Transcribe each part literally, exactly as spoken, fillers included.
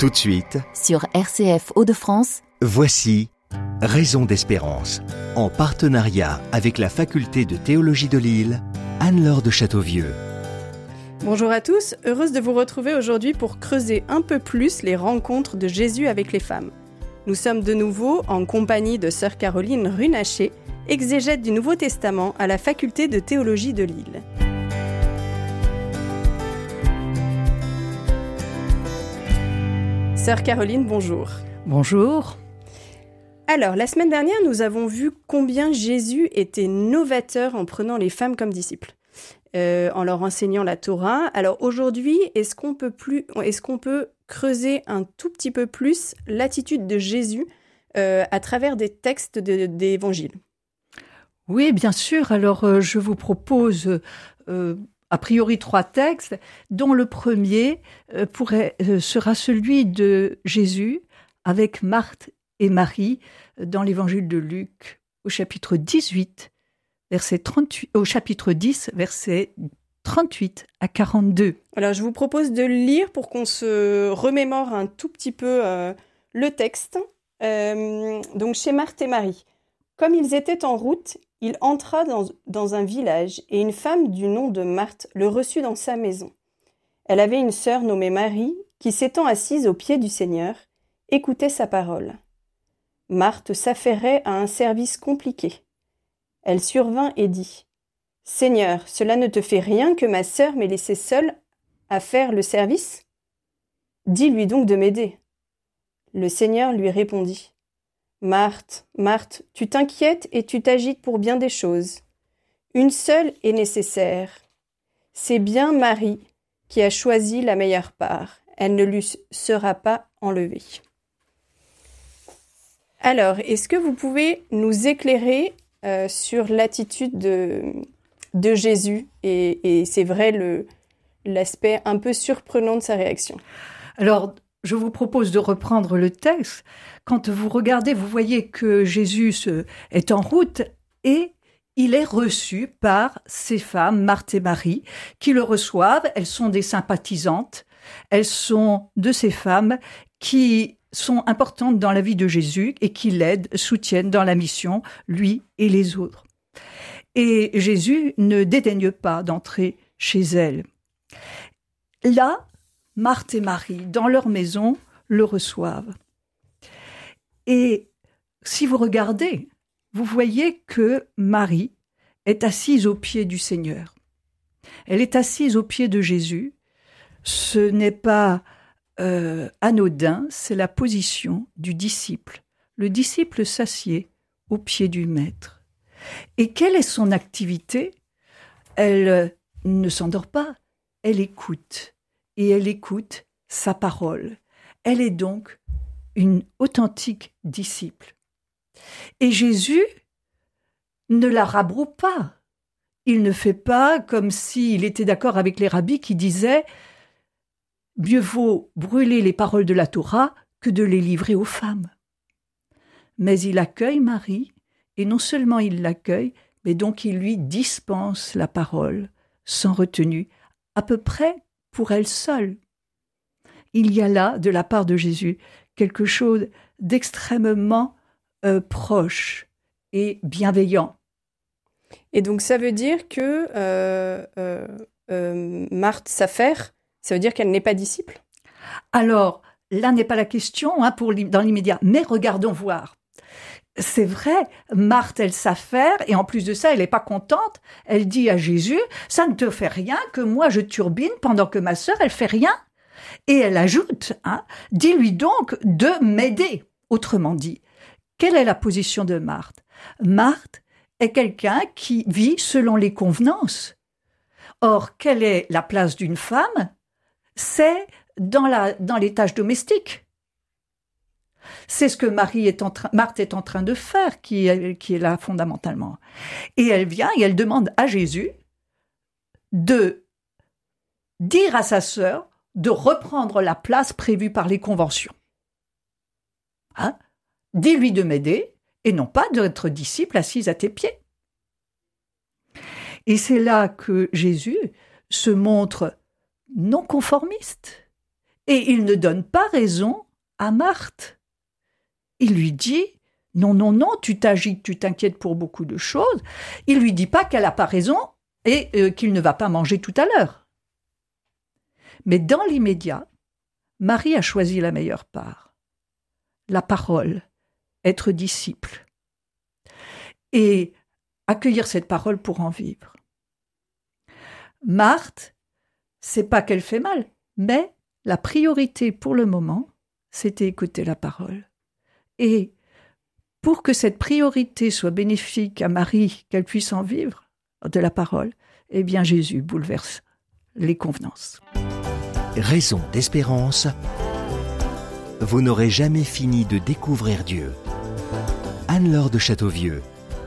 Tout de suite, sur R C F Hauts-de-France, voici Raison d'espérance, en partenariat avec la Faculté de théologie de Lille, Anne-Laure de Châteauvieux. Bonjour à tous, heureuse de vous retrouver aujourd'hui pour creuser un peu plus les rencontres de Jésus avec les femmes. Nous sommes de nouveau en compagnie de sœur Caroline Runacher, exégète du Nouveau Testament à la Faculté de théologie de Lille. Sœur Caroline, bonjour. Bonjour. Alors, la semaine dernière, nous avons vu combien Jésus était novateur en prenant les femmes comme disciples, euh, en leur enseignant la Torah. Alors aujourd'hui, est-ce qu'on peut plus, est-ce qu'on peut creuser un tout petit peu plus l'attitude de Jésus euh, à travers des textes de, des évangiles ? Oui, bien sûr. Alors, euh, je vous propose euh, a priori trois textes, dont le premier euh, pourrait, euh, sera celui de Jésus avec Marthe et Marie dans l'évangile de Luc au chapitre dix-huit, verset trente-huit, au chapitre dix, versets trente-huit à quarante-deux. Alors, je vous propose de le lire pour qu'on se remémore un tout petit peu euh, le texte. Euh, donc, chez Marthe et Marie. Comme ils étaient en route, il entra dans, dans un village et une femme du nom de Marthe le reçut dans sa maison. Elle avait une sœur nommée Marie qui, s'étant assise aux pieds du Seigneur, écoutait sa parole. Marthe s'affairait à un service compliqué. Elle survint et dit « Seigneur, cela ne te fait rien que ma sœur m'ait laissée seule à faire le service ? Dis-lui donc de m'aider. » Le Seigneur lui répondit « Marthe, Marthe, tu t'inquiètes et tu t'agites pour bien des choses. Une seule est nécessaire. C'est bien Marie qui a choisi la meilleure part. Elle ne lui sera pas enlevée. » Alors, est-ce que vous pouvez nous éclairer euh, sur l'attitude de, de Jésus et, et c'est vrai le, l'aspect un peu surprenant de sa réaction ? Alors, je vous propose de reprendre le texte. Quand vous regardez, vous voyez que Jésus est en route et il est reçu par ces femmes, Marthe et Marie, qui le reçoivent. Elles sont des sympathisantes. Elles sont de ces femmes qui sont importantes dans la vie de Jésus et qui l'aident, soutiennent dans la mission, lui et les autres. Et Jésus ne dédaigne pas d'entrer chez elles. Là, Marthe et Marie, dans leur maison, le reçoivent. Et si vous regardez, vous voyez que Marie est assise aux pieds du Seigneur. Elle est assise aux pieds de Jésus. Ce n'est pas euh, anodin, c'est la position du disciple. Le disciple s'assied aux pieds du maître. Et quelle est son activité ? Elle ne s'endort pas, elle écoute. Et elle écoute sa parole. Elle est donc une authentique disciple. Et Jésus ne la rabroue pas. Il ne fait pas comme s'il était d'accord avec les rabbis qui disaient « Mieux vaut brûler les paroles de la Torah que de les livrer aux femmes ». Mais il accueille Marie, et non seulement il l'accueille, mais donc il lui dispense la parole sans retenue, à peu près pour elle seule. Il y a là, de la part de Jésus, quelque chose d'extrêmement euh, proche et bienveillant. Et donc ça veut dire que euh, euh, euh, Marthe s'affaire, ça veut dire qu'elle n'est pas disciple ? Alors, là n'est pas la question hein, pour, dans l'immédiat, mais regardons voir. C'est vrai, Marthe, elle s'affaire, et en plus de ça, elle n'est pas contente. Elle dit à Jésus, ça ne te fait rien que moi je turbine pendant que ma sœur, elle fait rien. Et elle ajoute, hein, dis-lui donc de m'aider. Autrement dit, quelle est la position de Marthe ? Marthe est quelqu'un qui vit selon les convenances. Or, quelle est la place d'une femme ? C'est dans, la, dans les tâches domestiques. C'est ce que Marie est en train, Marthe est en train de faire, qui est, qui est là fondamentalement. Et elle vient et elle demande à Jésus de dire à sa sœur de reprendre la place prévue par les conventions. Hein ? Dis-lui de m'aider et non pas d'être disciple assise à tes pieds. Et c'est là que Jésus se montre non conformiste. Et il ne donne pas raison à Marthe. Il lui dit « Non, non, non, tu t'agites, tu t'inquiètes pour beaucoup de choses. » Il ne lui dit pas qu'elle n'a pas raison et euh, qu'il ne va pas manger tout à l'heure. Mais dans l'immédiat, Marie a choisi la meilleure part. La parole, être disciple. Et accueillir cette parole pour en vivre. Marthe, c'est pas qu'elle fait mal, mais la priorité pour le moment, c'était écouter la parole. Et pour que cette priorité soit bénéfique à Marie, qu'elle puisse en vivre de la parole, eh bien Jésus bouleverse les convenances. Raison d'espérance. Vous n'aurez jamais fini de découvrir Dieu. Anne-Laure de Châteauvieux.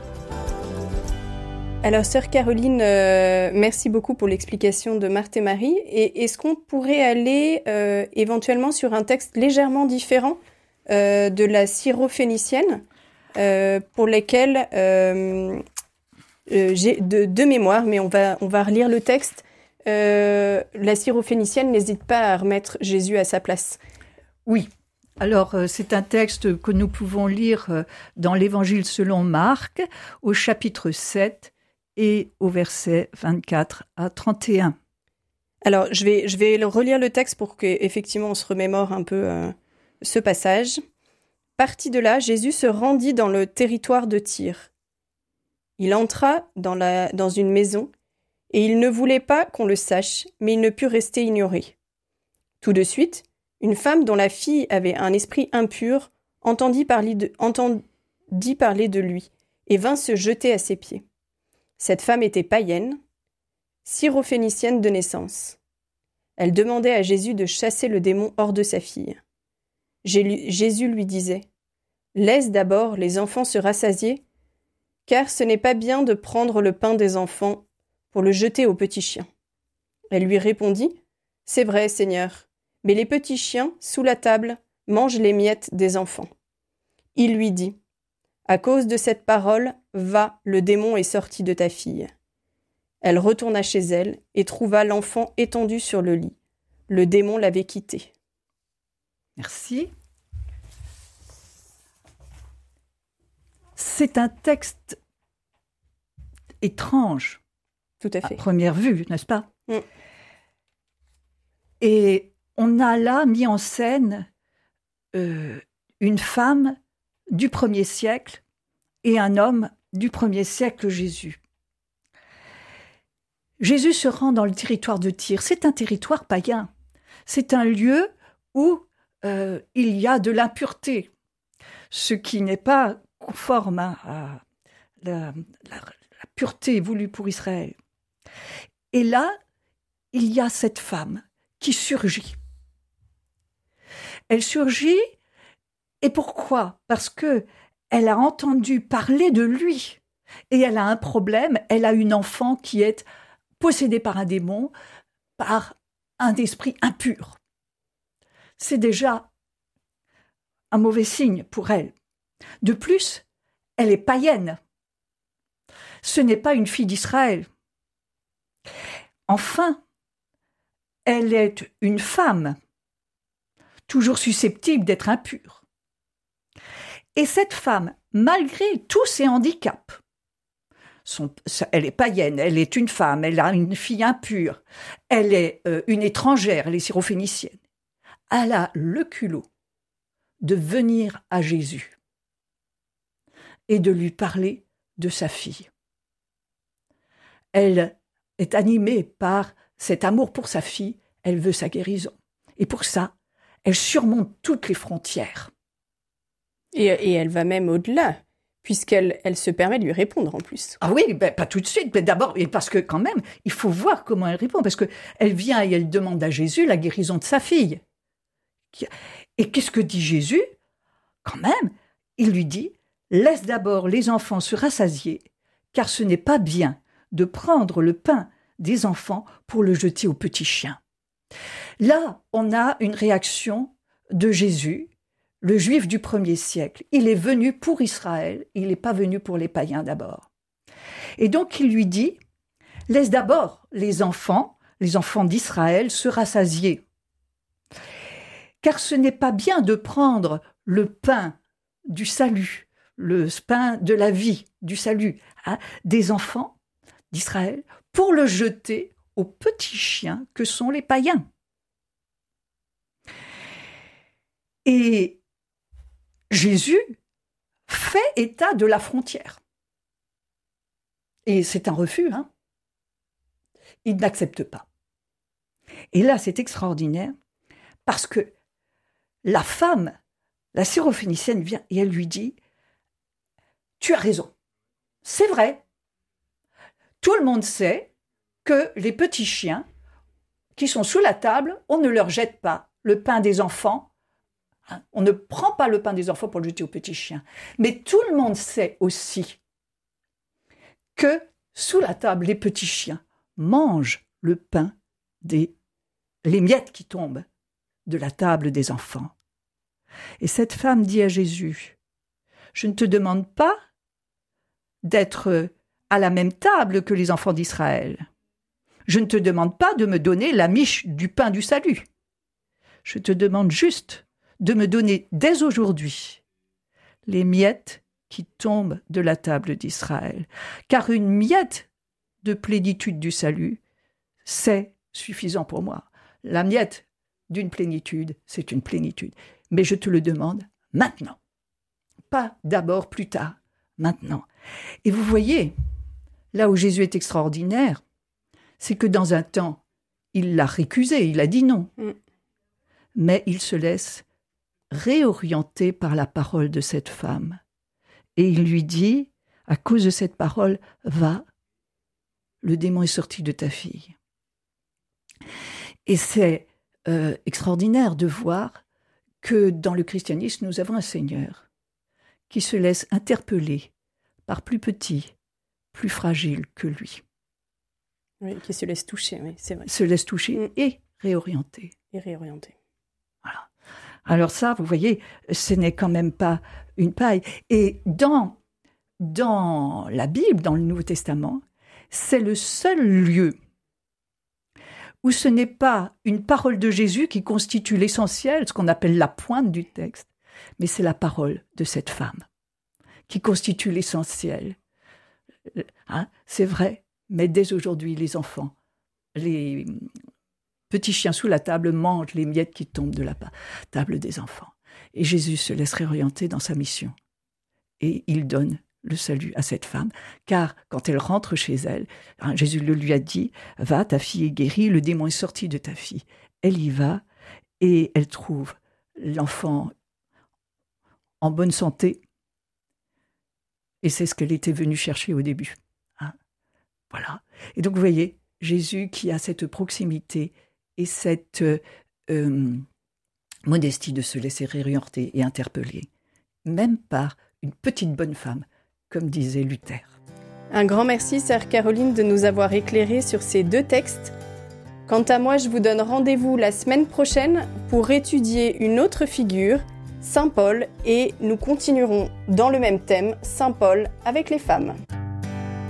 Alors, sœur Caroline, euh, merci beaucoup pour l'explication de Marthe et Marie. Et est-ce qu'on pourrait aller euh, éventuellement sur un texte légèrement différent euh, de la syrophénicienne, euh, pour lesquels euh, euh, j'ai de, de mémoire, mais on va, on va relire le texte. Euh, la syrophénicienne n'hésite pas à remettre Jésus à sa place. Oui. Alors, euh, c'est un texte que nous pouvons lire euh, dans l'Évangile selon Marc, au chapitre sept, et au verset vingt-quatre à trente et un. Alors, je vais, je vais relire le texte pour qu'effectivement on se remémore un peu euh, ce passage. Parti de là, Jésus se rendit dans le territoire de Tyr. Il entra dans, la, dans une maison, et il ne voulait pas qu'on le sache, mais il ne put rester ignoré. Tout de suite, une femme dont la fille avait un esprit impur entendit parler de, entendit parler de lui, et vint se jeter à ses pieds. Cette femme était païenne, syrophénicienne de naissance. Elle demandait à Jésus de chasser le démon hors de sa fille. Jésus lui disait « Laisse d'abord les enfants se rassasier, car ce n'est pas bien de prendre le pain des enfants pour le jeter aux petits chiens. » Elle lui répondit « C'est vrai, Seigneur, mais les petits chiens, sous la table, mangent les miettes des enfants. » Il lui dit « À cause de cette parole, va, le démon est sorti de ta fille. » Elle retourna chez elle et trouva l'enfant étendu sur le lit. Le démon l'avait quitté. Merci. C'est un texte étrange, tout à fait, à première vue, n'est-ce pas? Mm. Et on a là mis en scène euh, une femme du premier siècle et un homme du premier siècle, Jésus. Jésus se rend dans le territoire de Tyr. C'est un territoire païen. C'est un lieu où euh, il y a de l'impureté, ce qui n'est pas conforme à, à la, la, la pureté voulue pour Israël. Et là, il y a cette femme qui surgit. Elle surgit, et pourquoi? Parce que elle a entendu parler de lui, et elle a un problème, elle a une enfant qui est possédée par un démon, par un esprit impur. C'est déjà un mauvais signe pour elle. De plus, elle est païenne. Ce n'est pas une fille d'Israël. Enfin, elle est une femme, toujours susceptible d'être impure. Et cette femme, malgré tous ses handicaps, son, elle est païenne, elle est une femme, elle a une fille impure, elle est euh, une étrangère, elle est syrophénicienne, elle a le culot de venir à Jésus et de lui parler de sa fille. Elle est animée par cet amour pour sa fille, elle veut sa guérison. Et pour ça, elle surmonte toutes les frontières. Et, et elle va même au-delà, puisqu'elle elle se permet de lui répondre en plus. Ah oui, ben, pas tout de suite, mais d'abord, et parce que quand même, il faut voir comment elle répond, parce qu'elle vient et elle demande à Jésus la guérison de sa fille. Et qu'est-ce que dit Jésus? Quand même, il lui dit « Laisse d'abord les enfants se rassasier, car ce n'est pas bien de prendre le pain des enfants pour le jeter aux petits chiens. » Là, on a une réaction de Jésus, le juif du premier siècle. Il est venu pour Israël, il n'est pas venu pour les païens d'abord. Et donc il lui dit, laisse d'abord les enfants, les enfants d'Israël, se rassasier. car ce n'est pas bien de prendre le pain du salut, le pain de la vie, du salut, hein, des enfants d'Israël, pour le jeter aux petits chiens que sont les païens. Et Jésus fait état de la frontière. Et c'est un refus, hein. Il n'accepte pas. Et là, c'est extraordinaire, parce que la femme, la syrophénicienne, vient et elle lui dit « Tu as raison, c'est vrai. Tout le monde sait que les petits chiens qui sont sous la table, on ne leur jette pas le pain des enfants. On ne prend pas le pain des enfants pour le jeter aux petits chiens. Mais tout le monde sait aussi que sous la table, les petits chiens mangent le pain des les miettes qui tombent de la table des enfants. » Et cette femme dit à Jésus, « Je ne te demande pas d'être à la même table que les enfants d'Israël. Je ne te demande pas de me donner la miche du pain du salut. Je te demande juste de me donner dès aujourd'hui les miettes qui tombent de la table d'Israël. Car une miette de plénitude du salut, c'est suffisant pour moi. La miette d'une plénitude, c'est une plénitude. Mais je te le demande maintenant. Pas d'abord, plus tard, maintenant. » Et vous voyez, là où Jésus est extraordinaire, c'est que dans un temps, il l'a récusé, il a dit non. Mm. Mais il se laisse réorienter par la parole de cette femme. Et il lui dit, à cause de cette parole, « Va, le démon est sorti de ta fille. » Et c'est euh, extraordinaire de voir que dans le christianisme, nous avons un Seigneur qui se laisse interpeller par plus petit, plus fragile que lui. Oui, qui se laisse toucher, oui, c'est vrai. Se laisse toucher mmh. et réorienter. Et réorienter. Voilà. Alors ça, vous voyez, ce n'est quand même pas une paille. Et dans, dans la Bible, dans le Nouveau Testament, c'est le seul lieu où ce n'est pas une parole de Jésus qui constitue l'essentiel, ce qu'on appelle la pointe du texte, mais c'est la parole de cette femme qui constitue l'essentiel. Hein, c'est vrai, mais dès aujourd'hui, les enfants, les petits chiens sous la table mangent les miettes qui tombent de la table des enfants. Et Jésus se laisse réorienter dans sa mission. Et il donne le salut à cette femme, car quand elle rentre chez elle, hein, Jésus le lui a dit, « Va, ta fille est guérie, le démon est sorti de ta fille. » Elle y va et elle trouve l'enfant en bonne santé. Et c'est ce qu'elle était venue chercher au début. Hein, voilà. Et donc, vous voyez, Jésus qui a cette proximité et cette euh, modestie de se laisser réorienter et interpeller, même par une petite bonne femme, comme disait Luther. Un grand merci, sœur Caroline, de nous avoir éclairés sur ces deux textes. Quant à moi, je vous donne rendez-vous la semaine prochaine pour étudier une autre figure, Saint Paul, et nous continuerons dans le même thème, Saint Paul avec les femmes.